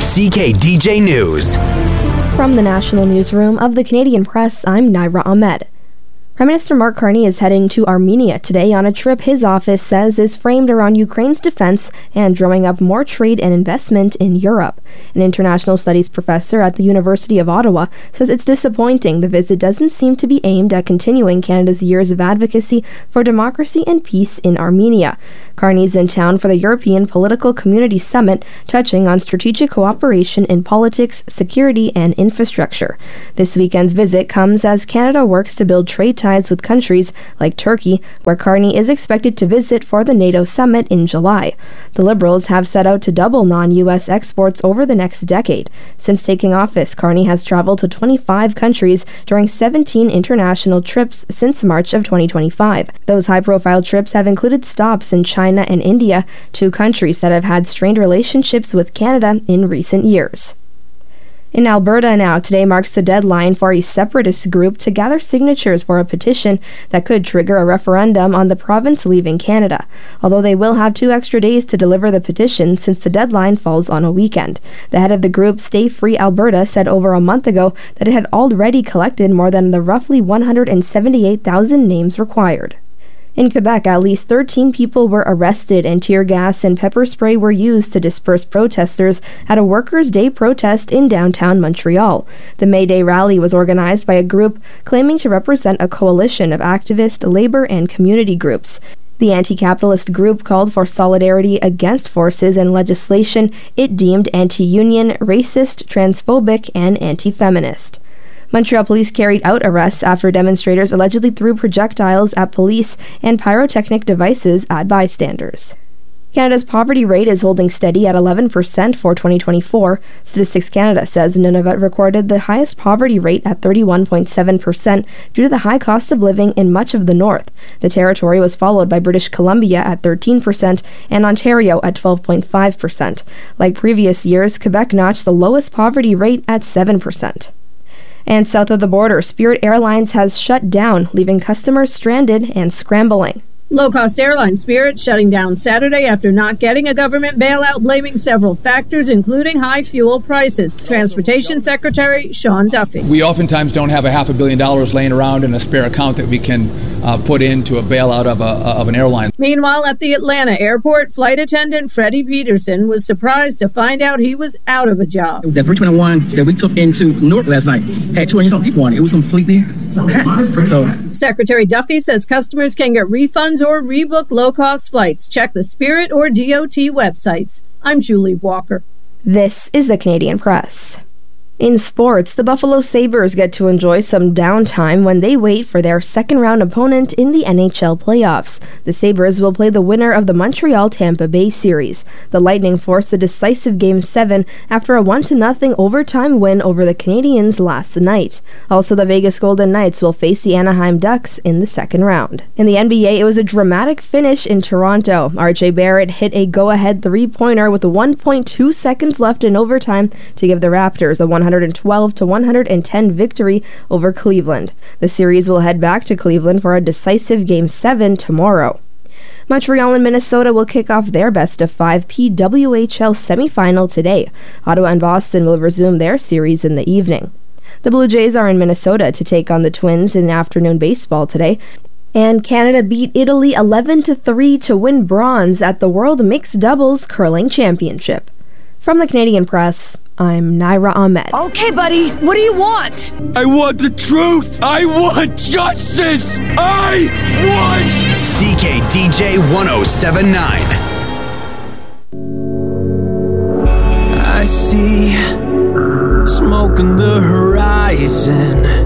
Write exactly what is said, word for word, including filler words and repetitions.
C K D J News. From the National Newsroom of the Canadian Press, I'm Naira Ahmed. Prime Minister Mark Carney is heading to Armenia today on a trip his office says is framed around Ukraine's defense and drumming up more trade and investment in Europe. An international studies professor at the University of Ottawa says it's disappointing the visit doesn't seem to be aimed at continuing Canada's years of advocacy for democracy and peace in Armenia. Carney's in town for the European Political Community Summit, touching on strategic cooperation in politics, security, and infrastructure. This weekend's visit comes as Canada works to build trade ties with countries like Turkey, where Carney is expected to visit for the NATO summit in July. The Liberals have set out to double non-U S exports over the next decade. Since taking office, Carney has traveled to twenty-five countries during seventeen international trips since March of twenty twenty-five. Those high-profile trips have included stops in China and India, two countries that have had strained relationships with Canada in recent years. In Alberta now, today marks the deadline for a separatist group to gather signatures for a petition that could trigger a referendum on the province leaving Canada, although they will have two extra days to deliver the petition since the deadline falls on a weekend. The head of the group, Stay Free Alberta, said over a month ago that it had already collected more than the roughly one hundred seventy-eight thousand names required. In Quebec, at least thirteen people were arrested and tear gas and pepper spray were used to disperse protesters at a Workers' Day protest in downtown Montreal. The May Day rally was organized by a group claiming to represent a coalition of activist, labor, and community groups. The anti-capitalist group called for solidarity against forces and legislation it deemed anti-union, racist, transphobic, and anti-feminist. Montreal police carried out arrests after demonstrators allegedly threw projectiles at police and pyrotechnic devices at bystanders. Canada's poverty rate is holding steady at eleven percent for twenty twenty-four. Statistics Canada says Nunavut recorded the highest poverty rate at thirty-one point seven percent due to the high cost of living in much of the north. The territory was followed by British Columbia at thirteen percent and Ontario at twelve point five percent. Like previous years, Quebec notched the lowest poverty rate at seven percent. And south of the border, Spirit Airlines has shut down, leaving customers stranded and scrambling. Low-cost airline Spirit shutting down Saturday after not getting a government bailout, blaming several factors, including high fuel prices. Transportation Secretary Sean Duffy. We oftentimes don't have a half a billion dollars laying around in a spare account that we can uh, put into a bailout of, a, of an airline. Meanwhile, at the Atlanta airport, flight attendant Freddie Peterson was surprised to find out he was out of a job. That three twenty-one that we took into Newark last night had two hundred something people on it. It was completely so. Secretary Duffy says customers can get refunds or rebook low-cost flights. Check the Spirit or D O T websites. I'm Julie Walker. This is the Canadian Press. In sports, the Buffalo Sabres get to enjoy some downtime when they wait for their second-round opponent in the N H L playoffs. The Sabres will play the winner of the Montreal-Tampa Bay series. The Lightning forced the decisive Game seven after a one to nothing overtime win over the Canadiens last night. Also, the Vegas Golden Knights will face the Anaheim Ducks in the second round. In the N B A, it was a dramatic finish in Toronto. R J Barrett hit a go-ahead three-pointer with one point two seconds left in overtime to give the Raptors a one hundred twelve to one hundred ten victory over Cleveland. The series will head back to Cleveland for a decisive Game seven tomorrow. Montreal and Minnesota will kick off their best of five P W H L semifinal today. Ottawa and Boston will resume their series in the evening. The Blue Jays are in Minnesota to take on the Twins in afternoon baseball today. And Canada beat Italy eleven to three to win bronze at the World Mixed Doubles Curling Championship. From the Canadian Press, I'm Naira Ahmed. Okay, buddy, what do you want? I want the truth. I want justice. I want... C K D J one oh seven point nine. I see smoke on the horizon.